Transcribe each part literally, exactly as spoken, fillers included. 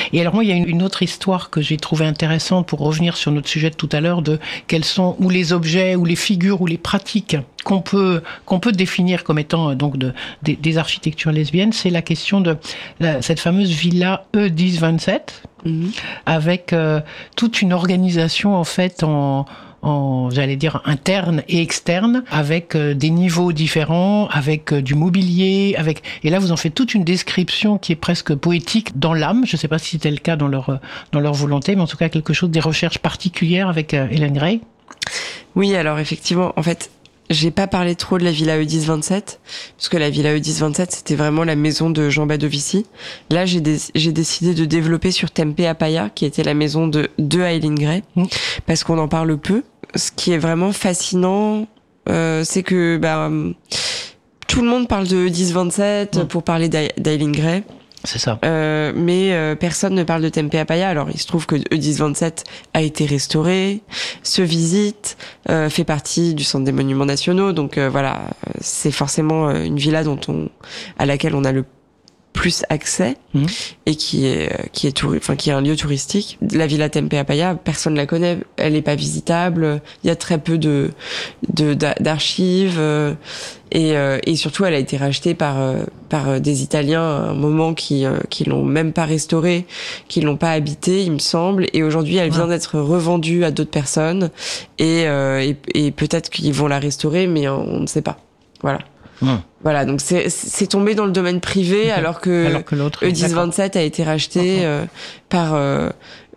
Et alors moi, il y a une, une autre histoire que j'ai trouvée intéressante pour revenir sur notre sujet de tout à l'heure, de quels sont ou les objets, ou les figures, ou les pratiques qu'on peut qu'on peut définir comme étant donc de, des, des architectures lesbiennes. C'est la question de la, cette fameuse villa E dix vingt-sept, mmh. avec euh, toute une organisation en fait en en, j'allais dire, interne et externe, avec euh, des niveaux différents, avec euh, du mobilier, avec... Et là, vous en faites toute une description qui est presque poétique dans l'âme. Je ne sais pas si c'était le cas dans leur, dans leur volonté, mais en tout cas, quelque chose, des recherches particulières avec euh, Hélène Gray. Oui, alors effectivement, en fait, j'ai pas parlé trop de la Villa E dix vingt-sept, parce que la Villa E dix vingt-sept, c'était vraiment la maison de Jean Badovici. Là, j'ai, dé- j'ai décidé de développer sur Tempe Apaya, qui était la maison de, de Eileen Gray, mmh. parce qu'on en parle peu. Ce qui est vraiment fascinant, euh, c'est que bah, tout le monde parle de E dix vingt-sept mmh. pour parler d'Eileen Gray. C'est ça. Euh, mais euh, personne ne parle de Tempe Apaya. Alors, il se trouve que E dix vingt-sept a été restauré, se visite, euh, fait partie du Centre des Monuments Nationaux. Donc euh, voilà, c'est forcément une villa dont on, à laquelle on a le plus accès mmh. et qui est qui est touri- enfin qui est un lieu touristique. La Villa Tempe Apaya, personne la connaît, elle est pas visitable, il y a très peu de de d'archives euh, et euh, et surtout elle a été rachetée par euh, par des Italiens à un moment qui euh, qui l'ont même pas restaurée, qui l'ont pas habitée, il me semble, et aujourd'hui elle vient ouais. d'être revendue à d'autres personnes et euh, et, et peut-être qu'ils vont la restaurer, mais on ne sait pas. Voilà. Mmh. Voilà, donc c'est, c'est tombé dans le domaine privé, okay. alors que, alors que l'autre, E dix vingt-sept a été racheté mmh. euh, par euh,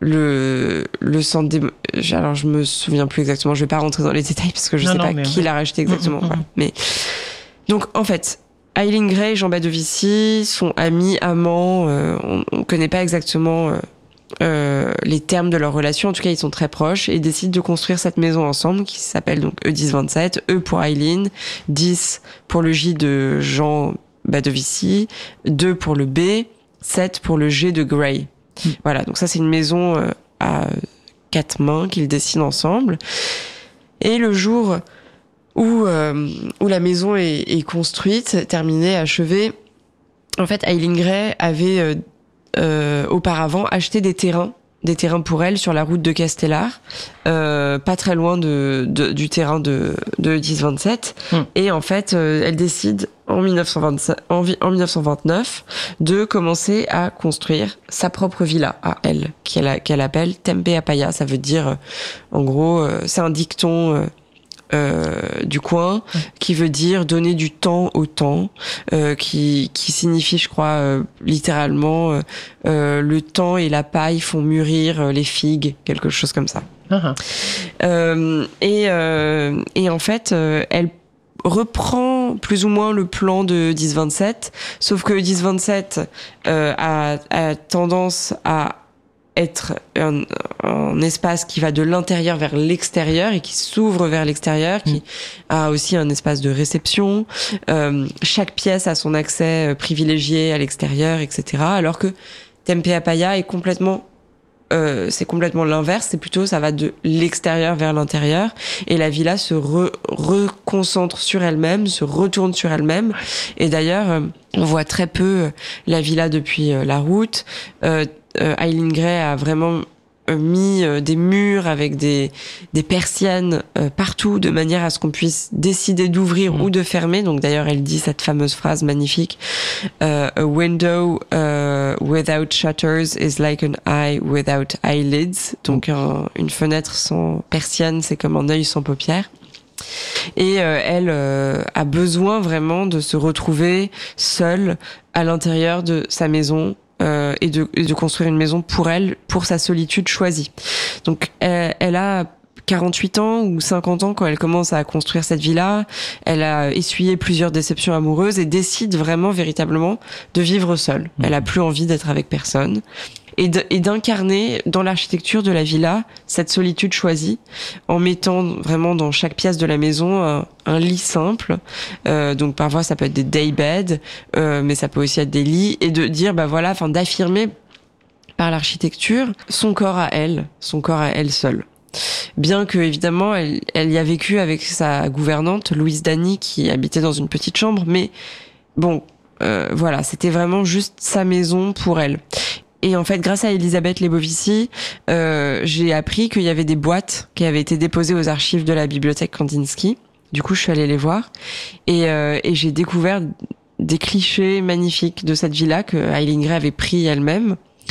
le le centre des... Alors je me souviens plus exactement, je vais pas rentrer dans les détails parce que je non, sais non, pas qui ouais. l'a racheté exactement. Mmh, mmh. Voilà. Mais donc en fait, Eileen Gray et Jean Badovici sont amis, amants, euh, on, on connaît pas exactement... Euh, Euh, les termes de leur relation, en tout cas ils sont très proches, et ils décident de construire cette maison ensemble qui s'appelle donc E dix vingt-sept, E pour Eileen, dix pour le J de Jean Badovici, deux pour le B, sept pour le G de Gray. Mmh. Voilà, donc ça c'est une maison euh, à quatre mains qu'ils dessinent ensemble. Et le jour où, euh, où la maison est, est construite, terminée, achevée, en fait Eileen Gray avait euh, Euh, auparavant acheté des terrains des terrains pour elle sur la route de Castellar, euh, pas très loin de, de du terrain de de dix vingt-sept mmh. et en fait euh, elle décide en dix-neuf cent vingt-sept, en, en dix-neuf cent vingt-neuf de commencer à construire sa propre villa à elle qu'elle qu'elle appelle Tempe Apaya. Ça veut dire euh, en gros euh, c'est un dicton euh, Euh, du coin, mmh. qui veut dire donner du temps au temps, euh, qui qui signifie, je crois, euh, littéralement euh, euh, le temps et la paille font mûrir euh, les figues, quelque chose comme ça. Uh-huh. Euh, et euh, et en fait, euh, elle reprend plus ou moins le plan de dix vingt-sept, sauf que dix vingt-sept euh, a, a tendance à être un, un espace qui va de l'intérieur vers l'extérieur et qui s'ouvre vers l'extérieur, qui mmh. a aussi un espace de réception. Euh, chaque pièce a son accès privilégié à l'extérieur, et cetera. Alors que Tempe Apaya est complètement, euh, c'est complètement l'inverse. C'est plutôt, ça va de l'extérieur vers l'intérieur, et la villa se re, reconcentre sur elle-même, se retourne sur elle-même. Et d'ailleurs, euh, on voit très peu la villa depuis euh, la route. Euh, Euh, Eileen Gray a vraiment euh, mis euh, des murs avec des des persiennes euh, partout, de manière à ce qu'on puisse décider d'ouvrir mmh. ou de fermer. Donc d'ailleurs, elle dit cette fameuse phrase magnifique euh, "A window uh, without shutters is like an eye without eyelids." Donc un, une fenêtre sans persienne, c'est comme un œil sans paupières. Et euh, elle euh, a besoin vraiment de se retrouver seule à l'intérieur de sa maison. Euh, et, de, et de construire une maison pour elle, pour sa solitude choisie. Donc elle, elle a quarante-huit ans ou cinquante ans quand elle commence à construire cette villa. Elle a essuyé plusieurs déceptions amoureuses et décide vraiment, véritablement, de vivre seule. Mmh. Elle a plus envie d'être avec personne. Et, de, et d'incarner dans l'architecture de la villa cette solitude choisie, en mettant vraiment dans chaque pièce de la maison un, un lit simple. Euh, donc parfois ça peut être des day beds, euh, mais ça peut aussi être des lits, et de dire bah voilà, enfin d'affirmer par l'architecture son corps à elle, son corps à elle seule. Bien que évidemment elle, elle y a vécu avec sa gouvernante Louise Dany qui habitait dans une petite chambre, mais bon euh, voilà, c'était vraiment juste sa maison pour elle. Et en fait, grâce à Elisabeth Lebovici, euh, j'ai appris qu'il y avait des boîtes qui avaient été déposées aux archives de la bibliothèque Kandinsky. Du coup, je suis allée les voir et, euh, et j'ai découvert des clichés magnifiques de cette villa que Eileen Gray avait pris elle-même.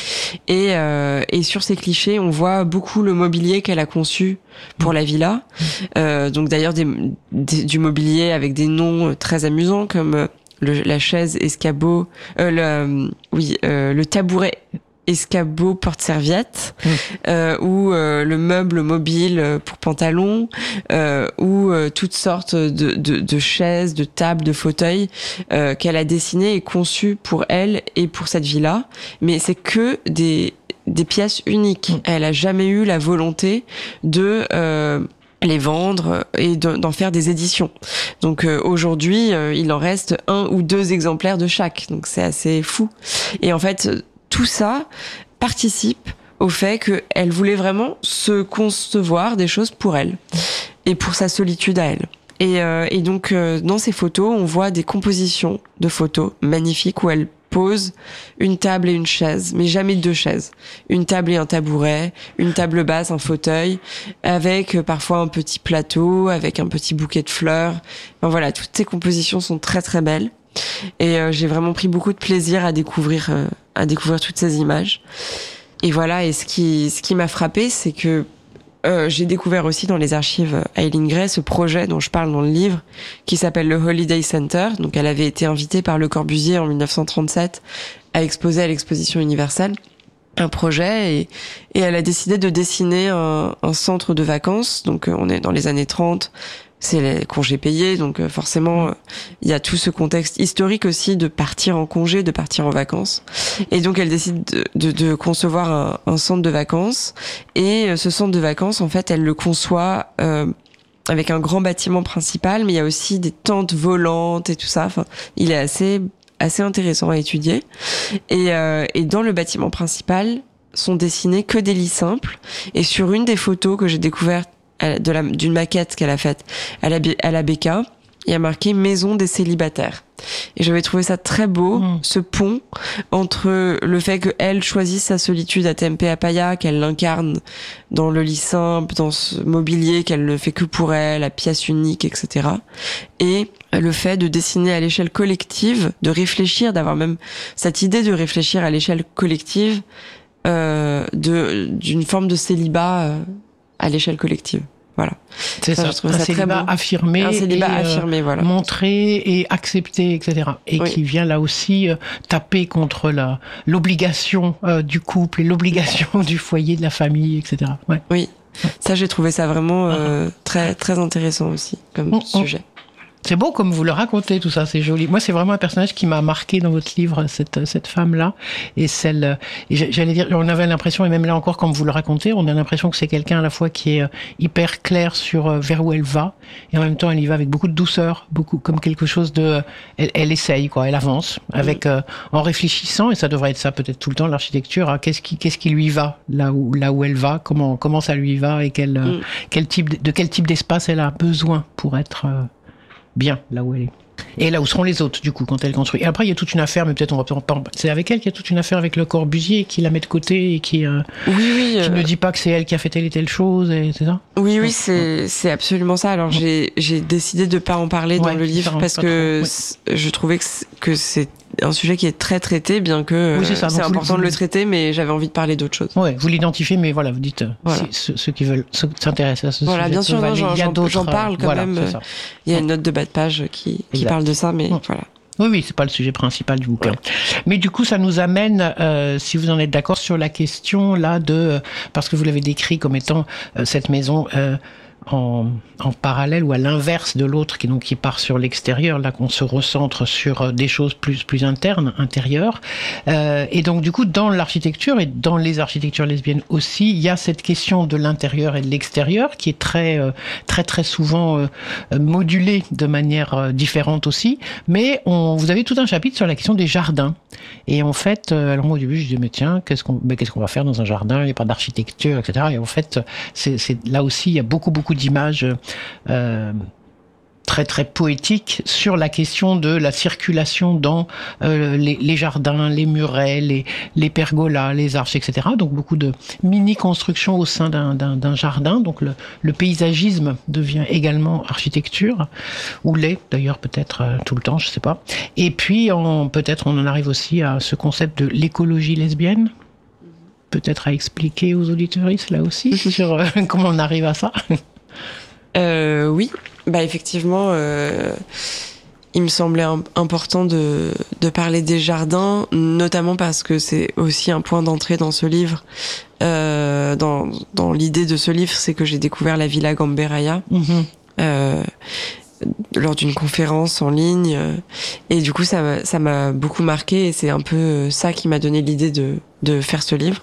Et, euh, et sur ces clichés, on voit beaucoup le mobilier qu'elle a conçu pour la villa. Euh, donc d'ailleurs des, des, du mobilier avec des noms très amusants comme le, la chaise escabeau, euh, le, oui, euh, le tabouret escabeau porte-serviette, mmh. euh, ou euh, le meuble mobile pour pantalon, euh, ou euh, toutes sortes de, de, de chaises, de tables, de fauteuils euh, qu'elle a dessinées et conçues pour elle et pour cette villa. Mais c'est que des des pièces uniques. Mmh. Elle a jamais eu la volonté de euh, les vendre et de, d'en faire des éditions. Donc euh, aujourd'hui, euh, il en reste un ou deux exemplaires de chaque. Donc c'est assez fou. Et en fait, tout ça participe au fait qu'elle voulait vraiment se concevoir des choses pour elle et pour sa solitude à elle. Et, euh, et donc, euh, dans ces photos, on voit des compositions de photos magnifiques où elle pose une table et une chaise, mais jamais deux chaises. Une table et un tabouret, une table basse, un fauteuil, avec euh, parfois un petit plateau, avec un petit bouquet de fleurs. Enfin voilà, toutes ces compositions sont très très belles. Et euh, j'ai vraiment pris beaucoup de plaisir à découvrir euh, à découvrir toutes ces images. Et voilà, et ce qui ce qui m'a frappé, c'est que euh, j'ai découvert aussi dans les archives Eileen Gray ce projet dont je parle dans le livre, qui s'appelle le Holiday Center. Donc elle avait été invitée par Le Corbusier en dix-neuf cent trente-sept à exposer à l'exposition universelle un projet, et, et elle a décidé de dessiner un, un centre de vacances. Donc euh, on est dans les années trente, c'est les congés payés, donc euh, forcément il euh, y a tout ce contexte historique aussi de partir en congé, de partir en vacances. Et donc elle décide de, de, de concevoir un, un centre de vacances, et euh, ce centre de vacances, en fait, elle le conçoit euh, avec un grand bâtiment principal, mais il y a aussi des tentes volantes et tout ça. Enfin, il est assez assez intéressant à étudier. Et, euh, et dans le bâtiment principal sont dessinés que des lits simples. Et sur une des photos que j'ai découvertes de la, d'une maquette qu'elle a faite à la, à la B K, il y a marqué Maison des célibataires. Et j'avais trouvé ça très beau, mmh. ce pont entre le fait qu'elle choisisse sa solitude à Tempe Apaya, qu'elle l'incarne dans le lit simple, dans ce mobilier qu'elle ne fait que pour elle, la pièce unique, et cetera. Et le fait de dessiner à l'échelle collective, de réfléchir, d'avoir même cette idée de réfléchir à l'échelle collective, euh, de, d'une forme de célibat euh, à l'échelle collective. Voilà. C'est ça, ça, un célibat affirmé, un célibat et, affirmé, voilà. montré et accepté, et cetera. Et oui. qui vient là aussi euh, taper contre la, l'obligation euh, du couple et l'obligation du foyer, de la famille, et cetera. Ouais. Oui, ça j'ai trouvé ça vraiment euh, très très intéressant aussi comme mmh, sujet. C'est beau comme vous le racontez, tout ça, c'est joli. Moi, c'est vraiment un personnage qui m'a marqué dans votre livre, cette, cette femme-là. Et celle, et j'allais dire, on avait l'impression, et même là encore, comme vous le racontez, on a l'impression que c'est quelqu'un à la fois qui est hyper clair sur vers où elle va, et en même temps, elle y va avec beaucoup de douceur, beaucoup, comme quelque chose de, elle, elle essaye, quoi, elle avance, avec, euh, en réfléchissant, et ça devrait être ça peut-être tout le temps, l'architecture, à qu'est-ce qui, qu'est-ce qui lui va, là où, là où elle va, comment, comment ça lui va, et quel, mm. quel type, de quel type d'espace elle a besoin pour être, euh, bien là où elle est. Et là où seront les autres, du coup, quand elle construit. Et après, il y a toute une affaire, mais peut-être on va pas. C'est avec elle qu'il y a toute une affaire avec Le Corbusier qui la met de côté et qui, euh, oui, oui, qui euh... ne dit pas que c'est elle qui a fait telle et telle chose, et c'est ça. Oui, oui, c'est c'est absolument ça. Alors j'ai j'ai décidé de pas en parler ouais, dans le livre parce que ouais. je trouvais que que c'est un sujet qui est très traité, bien que oui, c'est, ça, c'est important vous, de le traiter, mais j'avais envie de parler d'autre chose. Ouais, vous l'identifiez, mais voilà, vous dites voilà. si, ceux, ceux qui veulent ceux qui s'intéressent à ce voilà, sujet. Bien sûr, non, j'en, il y a j'en, j'en parle quand voilà, même. Il y a une note de bas de page qui, qui parle de ça, mais ouais. voilà. Oui, oui, c'est pas le sujet principal du bouquin. Ouais. Mais du coup, ça nous amène, euh, si vous en êtes d'accord, sur la question là de, parce que vous l'avez décrit comme étant euh, cette maison. Euh, En, en parallèle ou à l'inverse de l'autre qui donc qui part sur l'extérieur, là qu'on se recentre sur des choses plus plus internes, intérieures, euh, et donc du coup dans l'architecture et dans les architectures lesbiennes aussi, il y a cette question de l'intérieur et de l'extérieur qui est très euh, très très souvent euh, modulée de manière euh, différente aussi. Mais on, vous avez tout un chapitre sur la question des jardins. Et en fait, euh, alors moi au début je disais mais tiens qu'est-ce qu'on mais qu'est-ce qu'on va faire dans un jardin, il n'y a pas d'architecture, et cetera. Et en fait c'est, c'est là aussi il y a beaucoup beaucoup d'images euh, très très poétique sur la question de la circulation dans euh, les, les jardins, les murets, les, les pergolas, les arches, et cetera. Donc beaucoup de mini-constructions au sein d'un, d'un, d'un jardin. Donc le, le paysagisme devient également architecture, ou l'est d'ailleurs peut-être euh, tout le temps, je sais pas. Et puis on, peut-être on en arrive aussi à ce concept de l'écologie lesbienne. Peut-être à expliquer aux auditeuristes là aussi sur euh, comment on arrive à ça. Euh, oui, bah effectivement, euh, il me semblait un, important de, de parler des jardins, notamment parce que c'est aussi un point d'entrée dans ce livre. Euh, dans, dans l'idée de ce livre, c'est que j'ai découvert la Villa Gamberaia mm-hmm. euh, lors d'une conférence en ligne, et du coup ça, ça m'a beaucoup marqué, et c'est un peu ça qui m'a donné l'idée de, de faire ce livre.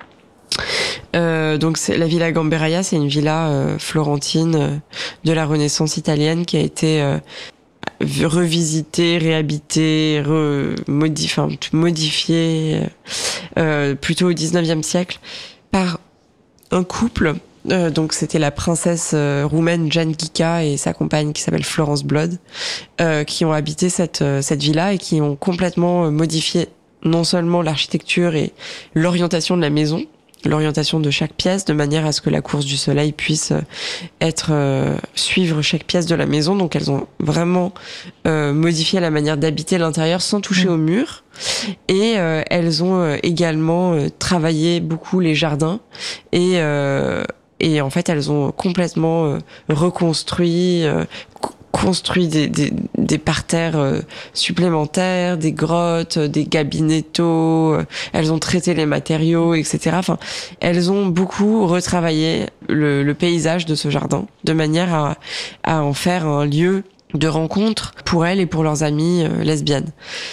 Euh, donc c'est, la Villa Gamberaia, c'est une villa euh, florentine euh, de la Renaissance italienne qui a été euh, revisitée, réhabitée, re, modif, enfin, modifiée euh, plutôt au dix-neuvième siècle par un couple. Euh, donc c'était la princesse euh, roumaine Jane Ghica et sa compagne qui s'appelle Florence Blood, euh, qui ont habité cette euh, cette villa et qui ont complètement modifié non seulement l'architecture et l'orientation de la maison, l'orientation de chaque pièce, de manière à ce que la course du soleil puisse être euh, suivre chaque pièce de la maison. Donc elles ont vraiment euh, modifié la manière d'habiter l'intérieur sans toucher mmh. au mur. Et euh, elles ont euh, également euh, travaillé beaucoup les jardins et euh, et en fait elles ont complètement euh, reconstruit euh, construit des, des, des parterres euh, supplémentaires, des grottes, euh, des gabinettos, euh, elles ont traité les matériaux, et cetera. Enfin, elles ont beaucoup retravaillé le, le paysage de ce jardin, de manière à, à en faire un lieu de rencontre pour elles et pour leurs amies euh, lesbiennes.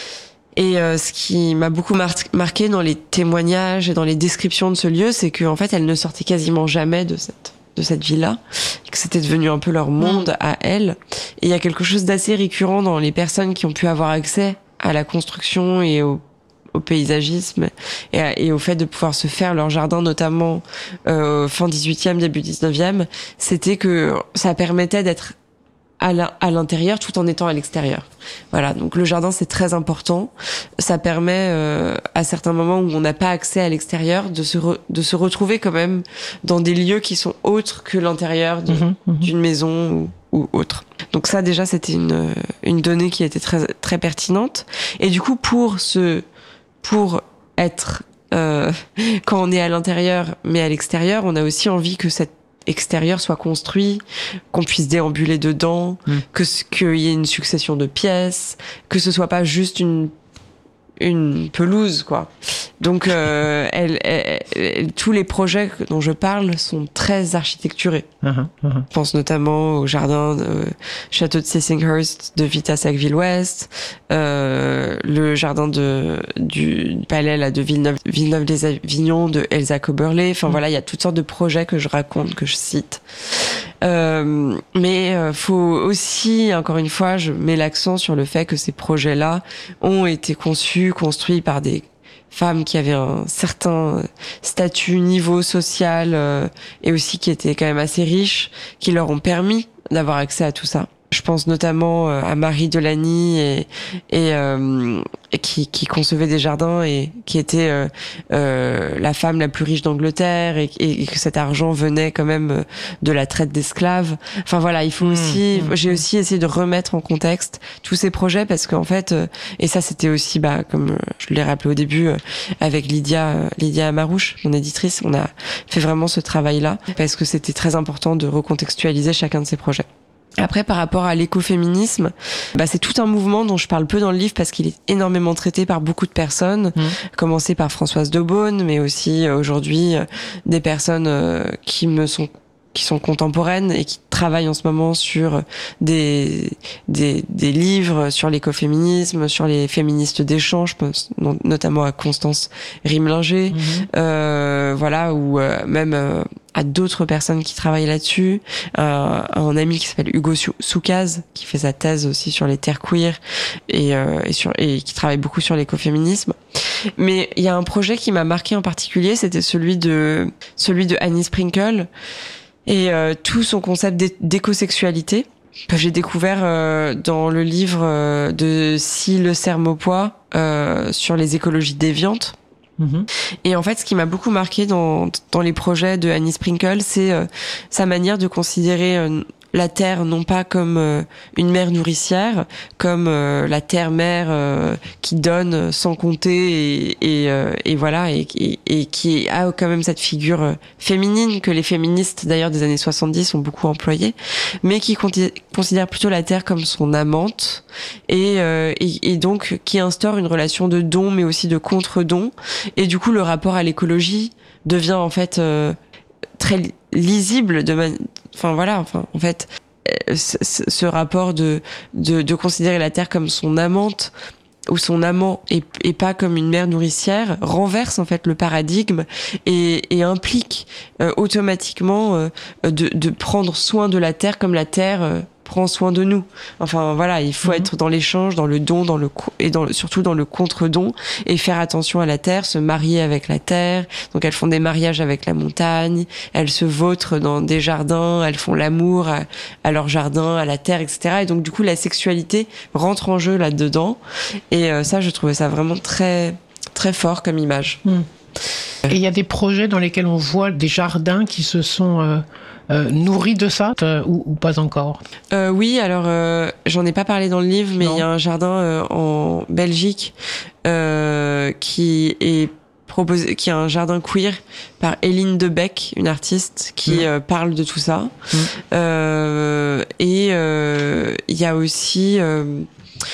Et euh, ce qui m'a beaucoup mar- marqué dans les témoignages et dans les descriptions de ce lieu, c'est qu'en fait, elles ne sortaient quasiment jamais de cette de cette villa, que c'était devenu un peu leur monde à elles. Et il y a quelque chose d'assez récurrent dans les personnes qui ont pu avoir accès à la construction et au, au paysagisme et, à, et au fait de pouvoir se faire leur jardin, notamment euh, fin dix-huitième, début dix-neuvième, c'était que ça permettait d'être à, la, à l'intérieur tout en étant à l'extérieur. Voilà, donc le jardin c'est très important. Ça permet euh, à certains moments où on n'a pas accès à l'extérieur de se re, de se retrouver quand même dans des lieux qui sont autres que l'intérieur de, mmh, mmh. d'une maison ou, ou autre. Donc ça déjà c'était une une donnée qui était très très pertinente. Et du coup pour ce pour être euh, quand on est à l'intérieur mais à l'extérieur, on a aussi envie que cette extérieur soit construit, qu'on puisse déambuler dedans, mmh. que qu'il y ait une succession de pièces, que ce soit pas juste une une pelouse, quoi. Donc, euh, elle, elle, elle, tous les projets dont je parle sont très architecturés. Uh-huh, uh-huh. Je pense notamment au jardin de château de Sissinghurst de Vita Sackville-Ouest, euh, le jardin de du palais là de Villeneuve, Villeneuve-les-Avignon de Elsa Coberley. Enfin mm. voilà, il y a toutes sortes de projets que je raconte, que je cite. Euh, mais euh, faut aussi, encore une fois, je mets l'accent sur le fait que ces projets-là ont été conçus, construits par des femmes qui avaient un certain statut, niveau social, euh, et aussi qui étaient quand même assez riches, qui leur ont permis d'avoir accès à tout ça. Je pense notamment à Marie Delany et, et, euh, et qui, qui concevait des jardins et qui était euh, euh, la femme la plus riche d'Angleterre et, et, et que cet argent venait quand même de la traite d'esclaves. Enfin voilà, il faut mmh, aussi, mmh. j'ai aussi essayé de remettre en contexte tous ces projets parce qu'en fait, et ça c'était aussi, bah comme je l'ai rappelé au début, avec Lydia, Lydia Amarouche, mon éditrice, on a fait vraiment ce travail-là parce que c'était très important de recontextualiser chacun de ces projets. Après, par rapport à l'écoféminisme, bah, c'est tout un mouvement dont je parle peu dans le livre parce qu'il est énormément traité par beaucoup de personnes, mmh. commencé par Françoise Daubonne, mais aussi euh, aujourd'hui euh, des personnes euh, qui me sont qui sont contemporaines et qui travaillent en ce moment sur des des, des livres sur l'écoféminisme, sur les féministes d'échange, je pense notamment à Constance Rimlinger, mmh. euh, voilà, ou euh, même euh, à d'autres personnes qui travaillent là-dessus, euh, un ami qui s'appelle Hugo Soukaz qui fait sa thèse aussi sur les terres queer et, euh, et sur et qui travaille beaucoup sur l'écoféminisme. Mais il y a un projet qui m'a marqué en particulier, c'était celui de celui de Annie Sprinkle et euh, tout son concept d'écosexualité. que j'ai découvert euh, dans le livre euh, de Syl Sermopois euh, sur les écologies déviantes. Mmh. Et en fait, ce qui m'a beaucoup marqué dans, dans les projets de Annie Sprinkle, c'est euh, sa manière de considérer euh, la terre non pas comme euh, une mère nourricière, comme euh, la terre-mère euh, qui donne sans compter et, et, euh, et voilà, et, et, et qui a quand même cette figure euh, féminine que les féministes d'ailleurs des années soixante-dix ont beaucoup employée, mais qui considère plutôt la terre comme son amante et, euh, et, et donc qui instaure une relation de don mais aussi de contre-don. Et du coup, le rapport à l'écologie devient en fait euh, très lisible de man... enfin voilà enfin en fait ce, ce rapport de, de de considérer la terre comme son amante ou son amant et, et pas comme une mère nourricière renverse en fait le paradigme et, et implique euh, automatiquement euh, de de prendre soin de la terre comme la terre euh, prend soin de nous. Enfin voilà, il faut mmh. être dans l'échange, dans le don, dans le et dans le, surtout dans le contre-don et faire attention à la terre, se marier avec la terre. Donc elles font des mariages avec la montagne, elles se vautrent dans des jardins, elles font l'amour à, à leur jardin, à la terre, et cetera. Et donc du coup la sexualité rentre en jeu là-dedans. Et euh, ça, je trouvais ça vraiment très très fort comme image. Mmh. Et il y a des projets dans lesquels on voit des jardins qui se sont euh, euh, nourris de ça euh, ou, ou pas encore euh, Oui, alors euh, j'en ai pas parlé dans le livre, mais il y a un jardin euh, en Belgique euh, qui est proposé, qui est un jardin queer par Eline Debec, une artiste qui mmh. euh, parle de tout ça. Mmh. Euh, et il euh, y a aussi, euh,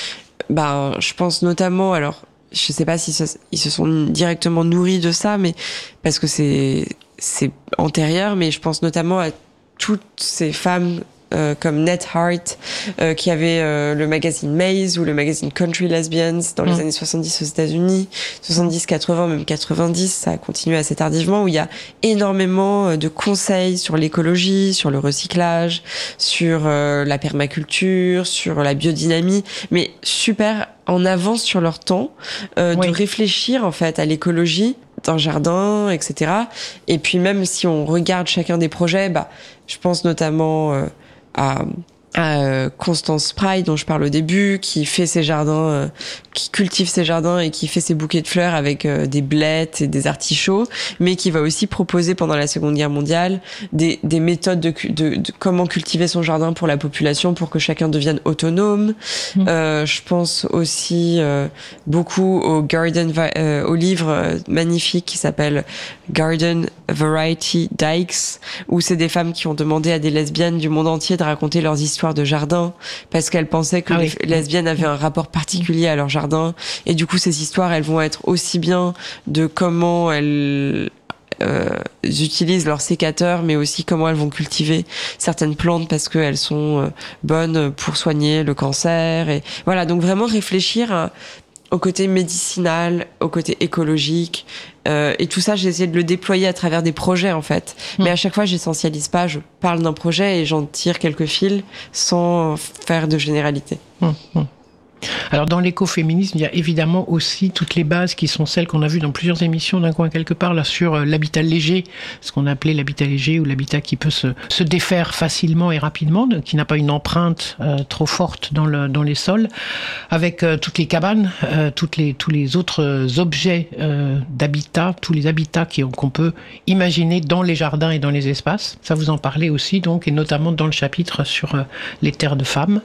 bah, je pense notamment, alors. Je sais pas si ça, ils se sont directement nourris de ça, mais parce que c'est c'est antérieur, mais je pense notamment à toutes ces femmes euh, comme Nette Hart euh, qui avait euh, le magazine Maze ou le magazine Country Lesbians dans les mmh. années soixante-dix aux États-Unis, soixante-dix, quatre-vingts, même quatre-vingt-dix, ça a continué assez tardivement, où il y a énormément de conseils sur l'écologie, sur le recyclage, sur euh, la permaculture, sur la biodynamie, mais super en avance sur leur temps, euh, oui. de réfléchir en fait à l'écologie d'un jardin, et cetera. Et puis même si on regarde chacun des projets, bah, je pense notamment euh, à, à euh, Constance Spry, dont je parle au début, qui fait ses jardins, euh, qui cultive ses jardins et qui fait ses bouquets de fleurs avec euh, des blettes et des artichauts, mais qui va aussi proposer pendant la Seconde Guerre mondiale des, des méthodes de, de, de comment cultiver son jardin pour la population, pour que chacun devienne autonome. Mmh. Euh, je pense aussi euh, beaucoup au Garden, euh, au livre euh, magnifique qui s'appelle Garden Variety Dykes, où c'est des femmes qui ont demandé à des lesbiennes du monde entier de raconter leurs histoires de jardin, parce qu'elles pensaient que ah les oui. lesbiennes avaient un rapport particulier à leur jardin, et du coup ces histoires elles vont être aussi bien de comment elles euh, utilisent leurs sécateurs, mais aussi comment elles vont cultiver certaines plantes parce qu'elles sont euh, bonnes pour soigner le cancer, et voilà, donc vraiment réfléchir à au côté médicinal, au côté écologique, euh, et tout ça, j'ai essayé de le déployer à travers des projets, en fait. Mmh. Mais à chaque fois, j'essentialise pas, je parle d'un projet et j'en tire quelques fils sans faire de généralité. Mmh. Mmh. Alors dans l'écoféminisme, il y a évidemment aussi toutes les bases qui sont celles qu'on a vues dans plusieurs émissions d'un coin quelque part là sur l'habitat léger, ce qu'on appelait l'habitat léger ou l'habitat qui peut se, se défaire facilement et rapidement, qui n'a pas une empreinte euh, trop forte dans, le, dans les sols, avec euh, toutes les cabanes, euh, toutes les, tous les autres objets euh, d'habitat, tous les habitats qui, qu'on peut imaginer dans les jardins et dans les espaces. Ça vous en parlez aussi donc, et notamment dans le chapitre sur euh, les terres de femmes.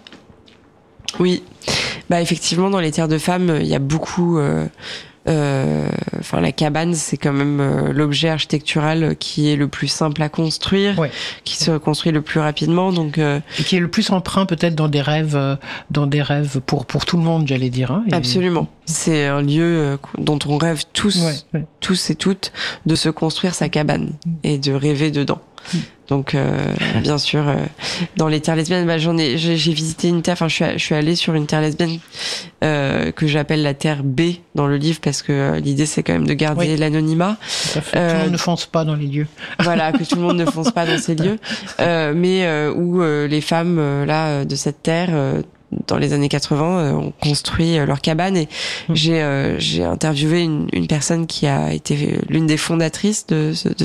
Oui, bah effectivement dans les terres de femmes il y a beaucoup. Euh, euh, enfin la cabane c'est quand même euh, l'objet architectural qui est le plus simple à construire, ouais. qui se construit le plus rapidement, donc euh, et qui est le plus emprunt peut-être dans des rêves, euh, dans des rêves pour pour tout le monde, j'allais dire. Hein, et... Absolument, c'est un lieu euh, dont on rêve tous, ouais, ouais. tous et toutes, de se construire sa cabane et de rêver dedans. Donc euh, bien sûr euh, dans les terres lesbiennes, bah, j'en ai j'ai, j'ai visité une terre, enfin je suis je suis allée sur une terre lesbienne euh, que j'appelle la terre B dans le livre, parce que euh, l'idée c'est quand même de garder oui. l'anonymat. Tout, euh, tout le monde ne fonce pas dans les lieux. Voilà, que tout le monde ne fonce pas dans ces lieux, euh, mais euh, où euh, les femmes euh, là de cette terre euh, dans les années quatre-vingts euh, ont construit euh, leur cabane, et mmh. j'ai euh, j'ai interviewé une, une personne qui a été l'une des fondatrices de de cette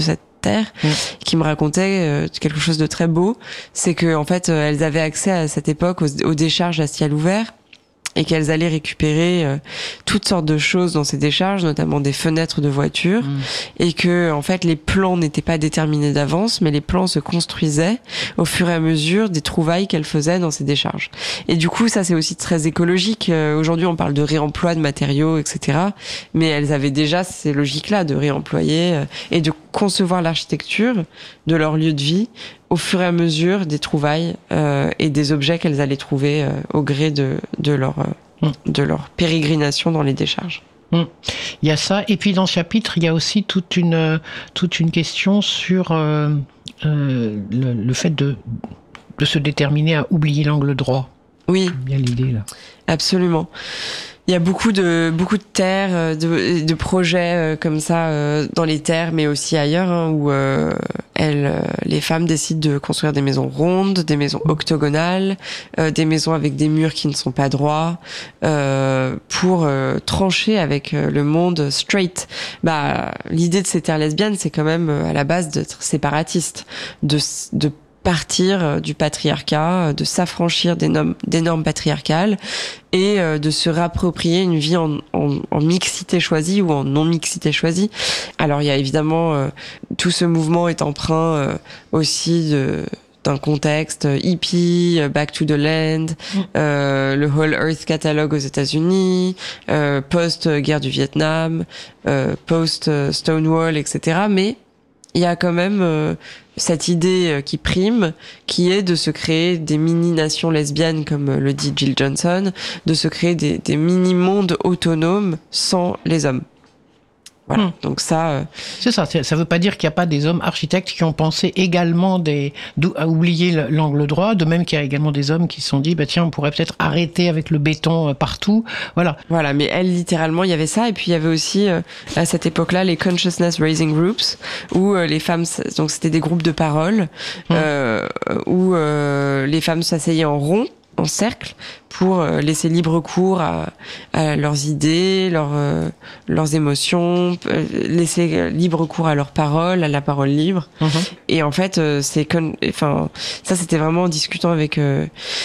Terre, mmh. qui me racontait euh, quelque chose de très beau, c'est que en fait euh, elles avaient accès à cette époque aux, aux décharges à ciel ouvert, et qu'elles allaient récupérer euh, toutes sortes de choses dans ces décharges, notamment des fenêtres de voitures, mmh. et que en fait les plans n'étaient pas déterminés d'avance, mais les plans se construisaient au fur et à mesure des trouvailles qu'elles faisaient dans ces décharges. Et du coup, ça c'est aussi très écologique. Euh, aujourd'hui, on parle de réemploi de matériaux, et cetera. Mais elles avaient déjà ces logiques-là de réemployer euh, et de concevoir l'architecture de leur lieu de vie au fur et à mesure des trouvailles euh, et des objets qu'elles allaient trouver euh, au gré de, de, leur, euh, mmh. de leur pérégrination dans les décharges. Mmh. Il y a ça, et puis dans ce chapitre, il y a aussi toute une, toute une question sur euh, euh, le, le fait de, de se déterminer à oublier l'angle droit. Oui. J'aime bien l'idée, là. Absolument. Il y a beaucoup de beaucoup de terres, de, de projets comme ça dans les terres, mais aussi ailleurs, hein, où euh, elles, les femmes décident de construire des maisons rondes, des maisons octogonales, euh, des maisons avec des murs qui ne sont pas droits, euh, pour euh, trancher avec le monde straight. Bah, l'idée de ces terres lesbiennes, c'est quand même à la base d'être séparatiste, de de partir du patriarcat, de s'affranchir des normes, des normes patriarcales et de se réapproprier une vie en, en, en mixité choisie ou en non-mixité choisie. Alors il y a évidemment, euh, tout ce mouvement est emprunt euh, aussi de d'un contexte hippie, Back to the Land, mmh. euh, le Whole Earth Catalogue aux États-Unis, euh, post-guerre du Vietnam, euh, post-Stonewall, et cetera. Mais il y a quand même euh, cette idée qui prime, qui est de se créer des mini-nations lesbiennes, comme le dit Jill Johnson, de se créer des, des mini-mondes autonomes sans les hommes. Voilà, mmh. donc ça... Euh... C'est ça, ça veut pas dire qu'il n'y a pas des hommes architectes qui ont pensé également des, à oublier l'angle droit, de même qu'il y a également des hommes qui se sont dit, bah tiens, on pourrait peut-être arrêter avec le béton partout, voilà. Voilà, mais elle, littéralement, il y avait ça, et puis il y avait aussi, euh, à cette époque-là, les Consciousness Raising Groups, où euh, les femmes, donc c'était des groupes de parole, mmh. euh, où euh, les femmes s'asseyaient en rond, en cercle, pour laisser libre cours à, à leurs idées, leurs, euh, leurs émotions, laisser libre cours à leurs paroles, à la parole libre. Mmh. Et en fait, c'est con... enfin, ça c'était vraiment en discutant avec euh,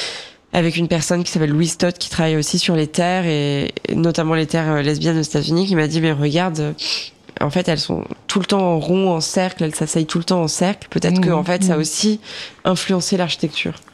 avec une personne qui s'appelle Louise Todd, qui travaille aussi sur les terres, et notamment les terres lesbiennes aux États-Unis, qui m'a dit, mais regarde, en fait, elles sont tout le temps en rond, en cercle, elles s'asseyent tout le temps en cercle. Peut-être mmh. que, en fait, ça a aussi influencé l'architecture.